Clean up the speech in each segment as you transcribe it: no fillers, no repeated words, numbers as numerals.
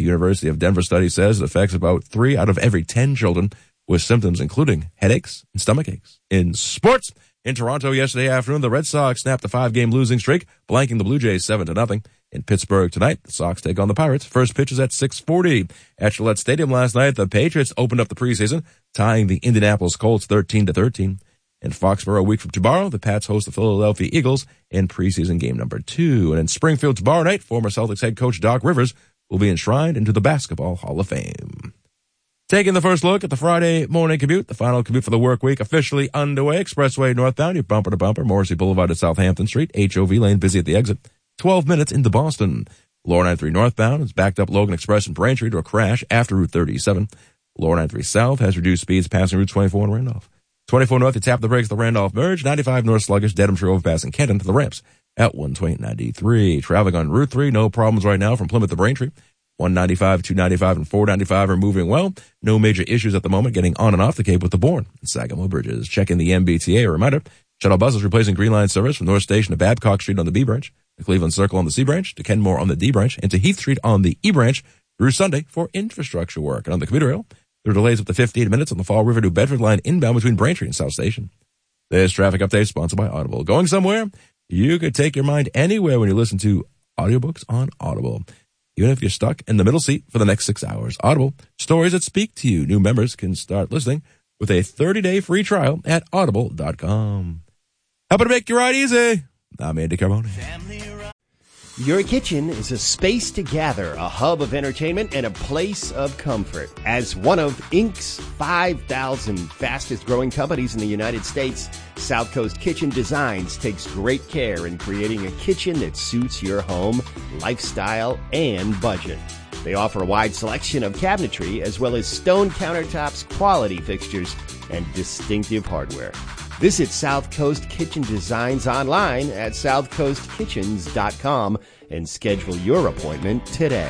University of Denver study says it affects about 3 out of every 10 children with symptoms including headaches and stomach aches. In sports, in Toronto yesterday afternoon, the Red Sox snapped a 5-game losing streak, blanking the Blue Jays 7-0. In Pittsburgh tonight, the Sox take on the Pirates. First pitch is at 6:40. At Gillette Stadium last night, the Patriots opened up the preseason, tying the Indianapolis Colts 13-13. In Foxborough, a week from tomorrow, the Pats host the Philadelphia Eagles in preseason game number 2. And in Springfield tomorrow night, former Celtics head coach Doc Rivers will be enshrined into the Basketball Hall of Fame. Taking the first look at the Friday morning commute, the final commute for the work week officially underway. Expressway northbound, you're bumper to bumper. Morrissey Boulevard to Southampton Street. HOV lane busy at the exit. 12 minutes into Boston. Lower 93 northbound is backed up Logan Express and Braintree to a crash after Route 37. Lower 93 south has reduced speeds passing Route 24 in Randolph. 24 north, you tap the brakes at the Randolph Merge. 95 north sluggish, Dedham Tree overpass in Kenton to the ramps at 120-93. Traveling on Route 3, no problems right now from Plymouth to Braintree. 195, 295, and 495 are moving well. No major issues at the moment getting on and off the Cape with the Bourne and Sagamore bridges. Checking the MBTA. A reminder, shuttle buses replacing Green Line service from North Station to Babcock Street on the B branch, to Cleveland Circle on the C branch, to Kenmore on the D branch, and to Heath Street on the E branch through Sunday for infrastructure work. And on the commuter rail, there are delays up to 15 minutes on the Fall River to Bedford line inbound between Braintree and South Station. This traffic update sponsored by Audible. Going somewhere? You could take your mind anywhere when you listen to audiobooks on Audible, even if you're stuck in the middle seat for the next 6 hours. Audible, stories that speak to you. New members can start listening with a 30-day free trial at audible.com. Helping to make your ride easy. I'm Andy Carbone. Your kitchen is a space to gather, a hub of entertainment, and a place of comfort. As one of Inc.'s 5,000 fastest-growing companies in the United States, South Coast Kitchen Designs takes great care in creating a kitchen that suits your home, lifestyle, and budget. They offer a wide selection of cabinetry, as well as stone countertops, quality fixtures, and distinctive hardware. Visit South Coast Kitchen Designs online at southcoastkitchens.com and schedule your appointment today.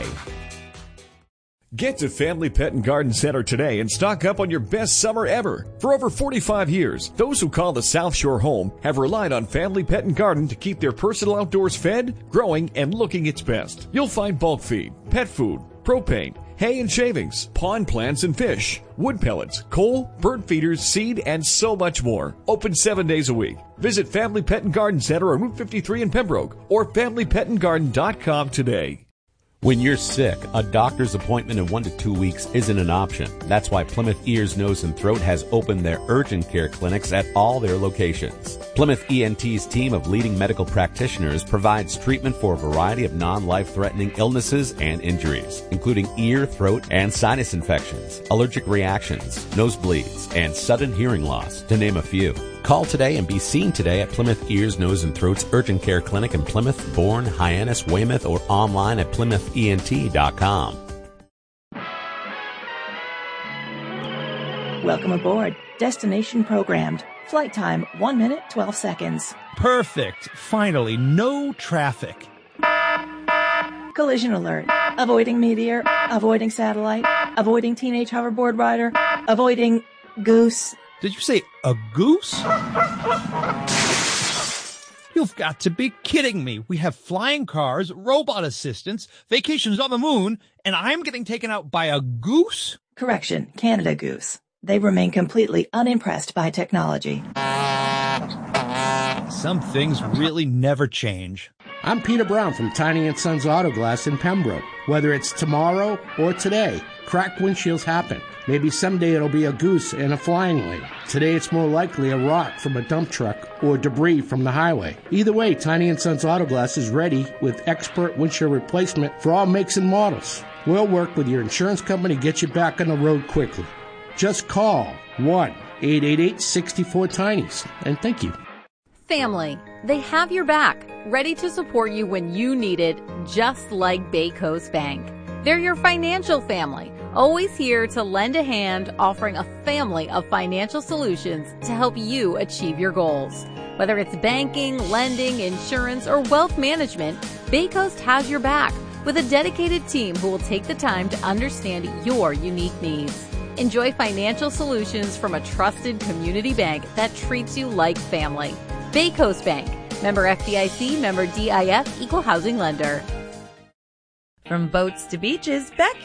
Get to Family Pet and Garden Center today and stock up on your best summer ever. For over 45 years, those who call the South Shore home have relied on Family Pet and Garden to keep their personal outdoors fed, growing, and looking its best. You'll find bulk feed, pet food, propane, hay and shavings, pond plants and fish, wood pellets, coal, bird feeders, seed, and so much more. Open 7 days a week. Visit Family Pet and Garden Center on Route 53 in Pembroke or FamilyPetandGarden.com today. When you're sick, a doctor's appointment in 1 to 2 weeks isn't an option. That's why Plymouth Ears, Nose, and Throat has opened their urgent care clinics at all their locations. Plymouth ENT's team of leading medical practitioners provides treatment for a variety of non-life-threatening illnesses and injuries, including ear, throat, and sinus infections, allergic reactions, nosebleeds, and sudden hearing loss, to name a few. Call today and be seen today at Plymouth Ears, Nose, and Throat's Urgent Care Clinic in Plymouth, Bourne, Hyannis, Weymouth, or online at PlymouthENT.com. Welcome aboard. Destination programmed. Flight time 1 minute, 12 seconds. Perfect. Finally, no traffic. Collision alert. Avoiding meteor. Avoiding satellite. Avoiding teenage hoverboard rider. Avoiding goose. Did you say a goose? You've got to be kidding me. We have flying cars, robot assistants, vacations on the moon, and I'm getting taken out by a goose? Correction, Canada goose. They remain completely unimpressed by technology. Some things really never change. I'm Peter Brown from Tiny & Sons Auto Glass in Pembroke. Whether it's tomorrow or today, cracked windshields happen. Maybe someday it'll be a goose in a flying lane. Today it's more likely a rock from a dump truck or debris from the highway. Either way, Tiny & Sons Auto Glass is ready with expert windshield replacement for all makes and models. We'll work with your insurance company to get you back on the road quickly. Just call 1-888-64-TINIES, and thank you. Family, they have your back, ready to support you when you need it, just like Bay Coast Bank. They're your financial family, always here to lend a hand, offering a family of financial solutions to help you achieve your goals. Whether it's banking, lending, insurance, or wealth management, Bay Coast has your back with a dedicated team who will take the time to understand your unique needs. Enjoy financial solutions from a trusted community bank that treats you like family. Bay Coast Bank, member FDIC, member DIF, equal housing lender. From boats to beaches, back